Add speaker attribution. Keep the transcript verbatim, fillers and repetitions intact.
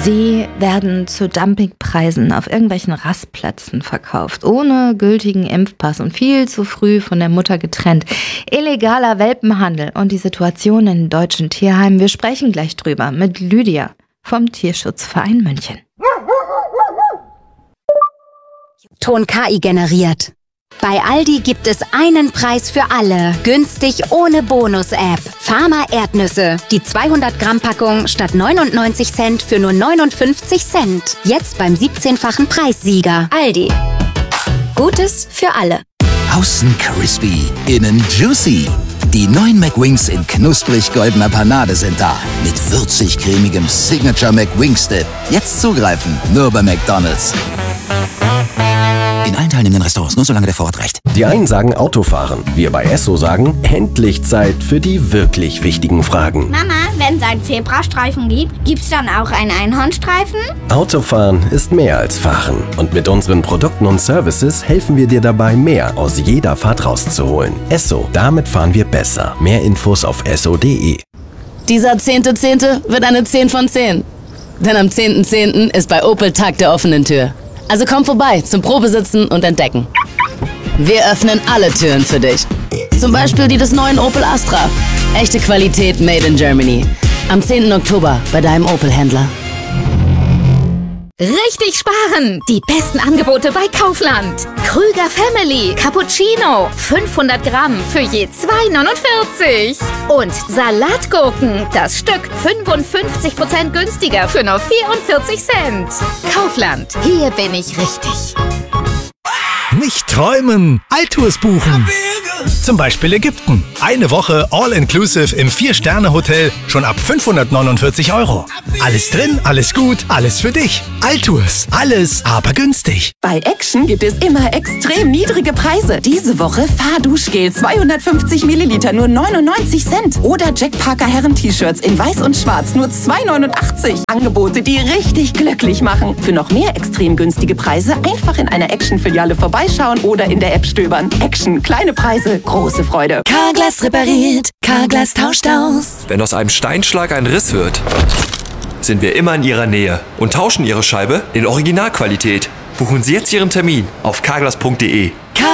Speaker 1: Sie werden zu Dumpingpreisen auf irgendwelchen Rastplätzen verkauft, ohne gültigen Impfpass und viel zu früh von der Mutter getrennt. Illegaler Welpenhandel und die Situation in deutschen Tierheimen. Wir sprechen gleich drüber mit Lydia vom Tierschutzverein München.
Speaker 2: Ton K I generiert. Bei Aldi gibt es einen Preis für alle. Günstig ohne Bonus-App. Farmer Erdnüsse. Die zweihundert Gramm Packung statt neunundneunzig Cent für nur neunundfünfzig Cent. Jetzt beim siebzehnfachen Preissieger. Aldi. Gutes für alle.
Speaker 3: Außen crispy, innen juicy. Die neuen McWings in knusprig goldener Panade sind da. Mit würzig-cremigem Signature McWings Dip. Jetzt zugreifen, nur bei McDonald's. In allen teilnehmenden Restaurants, nur solange der Vorrat reicht.
Speaker 4: Die einen sagen Autofahren, wir bei Esso sagen, endlich Zeit für die wirklich wichtigen Fragen.
Speaker 5: Mama, wenn es einen Zebrastreifen gibt, gibt's dann auch einen Einhornstreifen?
Speaker 4: Autofahren ist mehr als Fahren. Und mit unseren Produkten und Services helfen wir dir dabei, mehr aus jeder Fahrt rauszuholen. Esso, damit fahren wir besser. Mehr Infos auf esso punkt de.
Speaker 6: Dieser zehnte Zehnte wird eine zehn von zehn. Denn am zehnten Zehnten ist bei Opel Tag der offenen Tür. Also komm vorbei zum Probesitzen und Entdecken. Wir öffnen alle Türen für dich. Zum Beispiel die des neuen Opel Astra. Echte Qualität made in Germany. Am zehnten Oktober bei deinem Opel-Händler.
Speaker 7: Richtig sparen! Die besten Angebote bei Kaufland. Krüger Family Cappuccino. fünfhundert Gramm für je zwei neunundvierzig. Und Salatgurken. Das Stück fünfundfünfzig Prozent günstiger für nur vierundvierzig Cent. Kaufland. Hier bin ich richtig.
Speaker 8: Nicht träumen, Altours buchen. Zum Beispiel Ägypten. Eine Woche All-Inclusive im vier-Sterne-Hotel schon ab fünfhundertneunundvierzig Euro. Alles drin, alles gut, alles für dich. Altours. Alles, aber günstig.
Speaker 9: Bei Action gibt es immer extrem niedrige Preise. Diese Woche Fahrduschgel zweihundertfünfzig Milliliter nur neunundneunzig Cent. Oder Jack Parker Herren-T-Shirts in weiß und schwarz nur zwei neunundachtzig. Angebote, die richtig glücklich machen. Für noch mehr extrem günstige Preise einfach in einer Action-Filiale vorbeischauen oder in der App stöbern. Action, kleine Preise, große Freude.
Speaker 10: Carglass repariert, Carglass tauscht aus.
Speaker 11: Wenn aus einem Steinschlag ein Riss wird, sind wir immer in Ihrer Nähe und tauschen Ihre Scheibe in Originalqualität. Buchen Sie jetzt Ihren Termin auf carglass punkt de.